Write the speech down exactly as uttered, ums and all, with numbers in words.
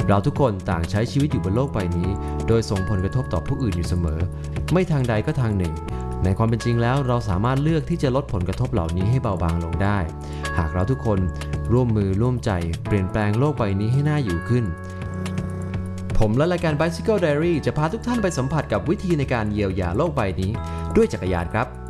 เราทุกคนต่างใช้ชีวิตอยู่บนโลกใบนี้โดยส่งผลกระทบต่อผู้อื่นอยู่เสมอไม่ทางใดก็ทางหนึ่งในความเป็นจริงแล้วเราสามารถเลือกที่จะลดผลกระทบเหล่านี้ให้เบาบางลงได้หากเราทุกคนร่วมมือร่วมใจเปลี่ยนแปลงโลกใบนี้ให้น่าอยู่ขึ้นผมและรายการ Bicycle Diary จะพาทุกท่านไปสัมผัสกับวิธีในการเยียวยาโลกใบนี้ด้วยจักรยานครับ